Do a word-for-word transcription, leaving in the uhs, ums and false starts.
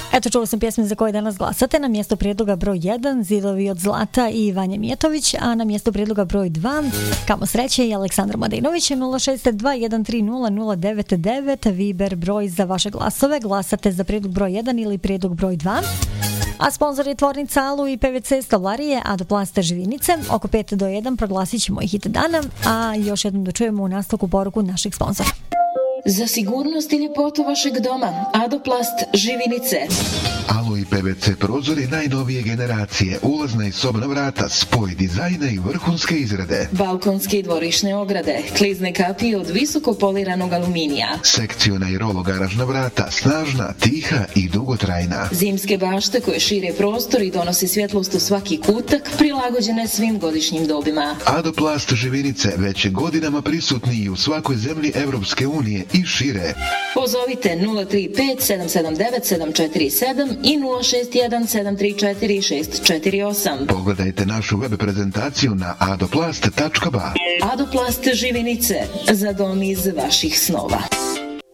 Eto, čuo sam pjesme za koje danas glasate. Na mjesto prijedloga broj jedan Zidovi od zlata i Vanja Mijetović, a na mjesto prijedloga broj dva Kamo sreće i Aleksandar Mladenović. Nula šest dva jedan tri nula nula devet devet Viber broj za vaše glasove. Glasate za prijedlog broj jedan ili prijedlog broj dva. A sponzor je tvornica Alu i P V C Stolarije Adoplasta Živinice. Oko pet do jedan proglasit ćemo i hit dana, a još jednom da čujemo u nastavku poruku našeg sponzora. Za sigurnost i ljepotu vašeg doma, Adoplast Živinice. Alo i P V C prozori najnovije generacije, ulazna i sobna vrata, spoj dizajna i vrhunske izrade. Balkonske i dvorišne ograde, klizne kapije od visoko poliranog aluminija. Sekciona i rolo garažna vrata, snažna, tiha i dugotrajna. Zimske bašte koje šire prostor i donose svjetlost u svaki kutak, prilagođene svim godišnjim dobima. Adoplast Živinice već je godinama prisutni i u svakoj zemlji Evropske unije i šire. Pozovite nula tri pet sedam sedam devet sedam četiri sedam i nula šest jedan sedam tri četiri šest četiri osam. Pogledajte našu web prezentaciju na adoplast tačka ba. Adoplast Živinice, za dom iz vaših snova.